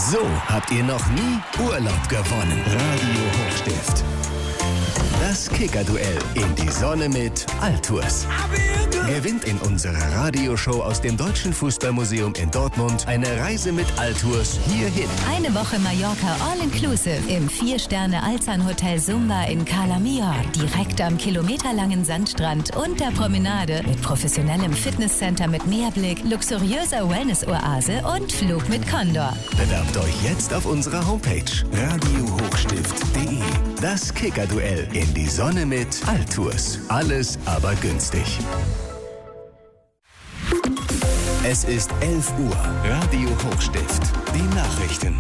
So habt ihr noch nie Urlaub gewonnen. Radio Hochstift. Das Kicker-Duell in die Sonne mit Altours. Gewinnt in unserer Radioshow aus dem Deutschen Fußballmuseum in Dortmund eine Reise mit Altours hierhin. Eine Woche Mallorca All-Inclusive im 4-Sterne-Alzan-Hotel Sumba in Cala Major. Direkt am kilometerlangen Sandstrand und der Promenade mit professionellem Fitnesscenter mit Meerblick, luxuriöser Wellness-Oase und Flug mit Condor. Bewerbt euch jetzt auf unserer Homepage radiohochstift.de. Das Kicker-Duell in die Sonne mit Altours. Alles aber günstig. Es ist 11 Uhr. Radio Hochstift. Die Nachrichten.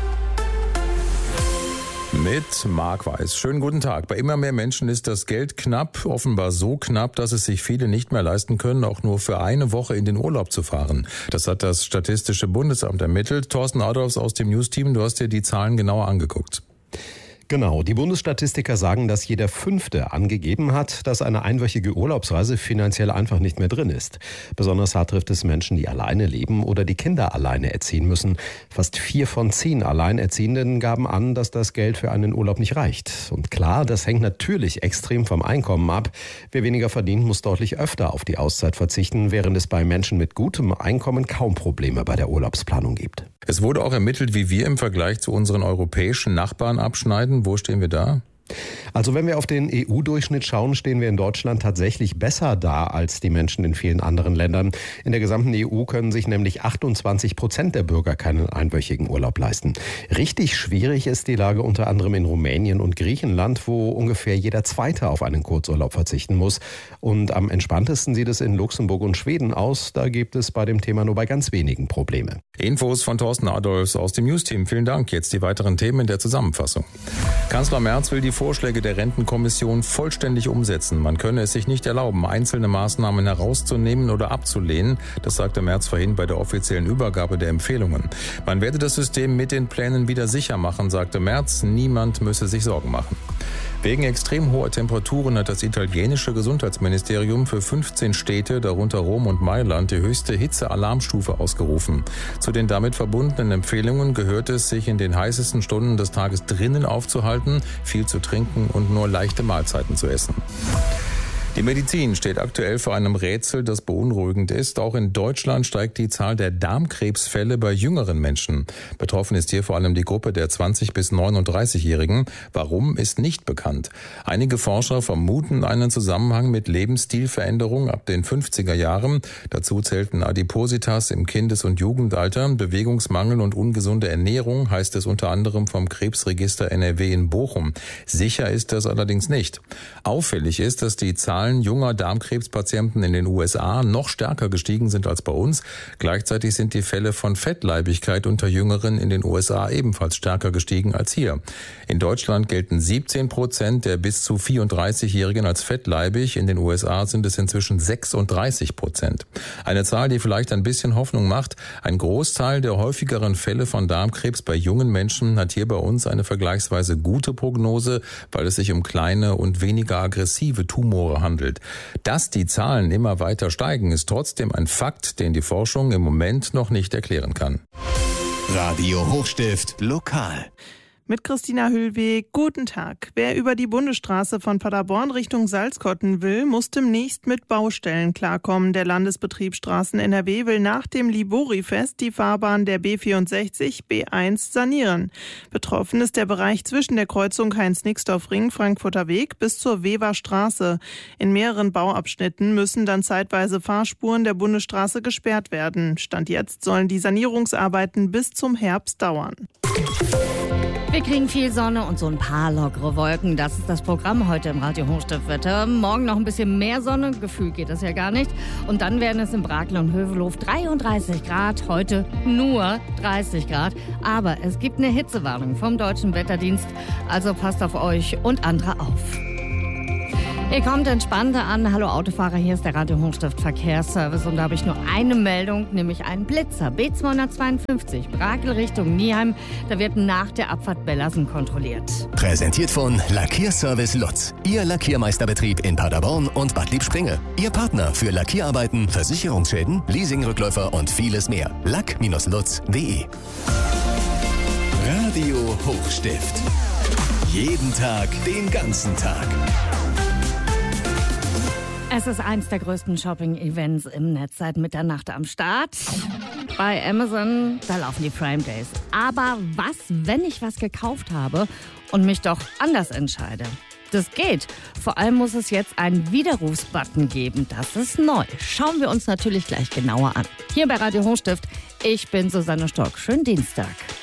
Mit Marc Weiß. Schönen guten Tag. Bei immer mehr Menschen ist das Geld knapp, offenbar so knapp, dass es sich viele nicht mehr leisten können, auch nur für eine Woche in den Urlaub zu fahren. Das hat das Statistische Bundesamt ermittelt. Thorsten Adolfs aus dem News-Team, du hast dir die Zahlen genauer angeguckt. Genau, die Bundesstatistiker sagen, dass jeder Fünfte angegeben hat, dass eine einwöchige Urlaubsreise finanziell einfach nicht mehr drin ist. Besonders hart trifft es Menschen, die alleine leben oder die Kinder alleine erziehen müssen. Fast 4 von 10 Alleinerziehenden gaben an, dass das Geld für einen Urlaub nicht reicht. Und klar, das hängt natürlich extrem vom Einkommen ab. Wer weniger verdient, muss deutlich öfter auf die Auszeit verzichten, während es bei Menschen mit gutem Einkommen kaum Probleme bei der Urlaubsplanung gibt. Es wurde auch ermittelt, wie wir im Vergleich zu unseren europäischen Nachbarn abschneiden. Wo stehen wir da? Also wenn wir auf den EU-Durchschnitt schauen, stehen wir in Deutschland tatsächlich besser da als die Menschen in vielen anderen Ländern. In der gesamten EU können sich nämlich 28% der Bürger keinen einwöchigen Urlaub leisten. Richtig schwierig ist die Lage unter anderem in Rumänien und Griechenland, wo ungefähr jeder Zweite auf einen Kurzurlaub verzichten muss. Und am entspanntesten sieht es in Luxemburg und Schweden aus. Da gibt es bei dem Thema nur bei ganz wenigen Probleme. Infos von Thorsten Adolfs aus dem News-Team. Vielen Dank. Jetzt die weiteren Themen in der Zusammenfassung. Kanzler Merz will die Vorschläge der Rentenkommission vollständig umsetzen. Man könne es sich nicht erlauben, einzelne Maßnahmen herauszunehmen oder abzulehnen. Das sagte Merz vorhin bei der offiziellen Übergabe der Empfehlungen. Man werde das System mit den Plänen wieder sicher machen, sagte Merz. Niemand müsse sich Sorgen machen. Wegen extrem hoher Temperaturen hat das italienische Gesundheitsministerium für 15 Städte, darunter Rom und Mailand, die höchste Hitzealarmstufe ausgerufen. Zu den damit verbundenen Empfehlungen gehört es, sich in den heißesten Stunden des Tages drinnen aufzuhalten, viel zu trinken und nur leichte Mahlzeiten zu essen. Die Medizin steht aktuell vor einem Rätsel, das beunruhigend ist. Auch in Deutschland steigt die Zahl der Darmkrebsfälle bei jüngeren Menschen. Betroffen ist hier vor allem die Gruppe der 20- bis 39-Jährigen. Warum, ist nicht bekannt. Einige Forscher vermuten einen Zusammenhang mit Lebensstilveränderung ab den 50er Jahren. Dazu zählten Adipositas im Kindes- und Jugendalter, Bewegungsmangel und ungesunde Ernährung, heißt es unter anderem vom Krebsregister NRW in Bochum. Sicher ist das allerdings nicht. Auffällig ist, dass die Zahlen junger Darmkrebspatienten in den USA noch stärker gestiegen sind als bei uns. Gleichzeitig sind die Fälle von Fettleibigkeit unter Jüngeren in den USA ebenfalls stärker gestiegen als hier. In Deutschland gelten 17% der bis zu 34-Jährigen als fettleibig. In den USA sind es inzwischen 36%. Eine Zahl, die vielleicht ein bisschen Hoffnung macht. Ein Großteil der häufigeren Fälle von Darmkrebs bei jungen Menschen hat hier bei uns eine vergleichsweise gute Prognose, weil es sich um kleine und weniger aggressive Tumore handelt. Dass die Zahlen immer weiter steigen, ist trotzdem ein Fakt, den die Forschung im Moment noch nicht erklären kann. Radio Hochstift lokal. Mit Christina Hüllweg, guten Tag. Wer über die Bundesstraße von Paderborn Richtung Salzkotten will, muss demnächst mit Baustellen klarkommen. Der Landesbetrieb Straßen NRW will nach dem Libori-Fest die Fahrbahn der B64 B1 sanieren. Betroffen ist der Bereich zwischen der Kreuzung Heinz-Nixdorf-Ring Frankfurter Weg bis zur Wever Straße. In mehreren Bauabschnitten müssen dann zeitweise Fahrspuren der Bundesstraße gesperrt werden. Stand jetzt sollen die Sanierungsarbeiten bis zum Herbst dauern. Wir kriegen viel Sonne und so ein paar lockere Wolken. Das ist das Programm heute im Radio Hochstiftwetter. Morgen noch ein bisschen mehr Sonne. Gefühlt geht das ja gar nicht. Und dann werden es in Brakel und Hövelhof 33 Grad. Heute nur 30 Grad. Aber es gibt eine Hitzewarnung vom Deutschen Wetterdienst. Also passt auf euch und andere auf. Ihr kommt entspannter an. Hallo Autofahrer, hier ist der Radio Hochstift Verkehrsservice und da habe ich nur eine Meldung, nämlich einen Blitzer. B252, Brakel Richtung Nieheim. Da wird nach der Abfahrt Bellasen kontrolliert. Präsentiert von Lackierservice Lutz. Ihr Lackiermeisterbetrieb in Paderborn und Bad Liebspringe. Ihr Partner für Lackierarbeiten, Versicherungsschäden, Leasingrückläufer und vieles mehr. Lack-Lutz.de Radio Hochstift. Jeden Tag, den ganzen Tag. Es ist eins der größten Shopping-Events im Netz seit Mitternacht am Start. Bei Amazon, da laufen die Prime Days. Aber was, wenn ich was gekauft habe und mich doch anders entscheide? Das geht. Vor allem muss es jetzt einen Widerrufsbutton geben. Das ist neu. Schauen wir uns natürlich gleich genauer an. Hier bei Radio Hochstift. Ich bin Susanne Stock. Schönen Dienstag.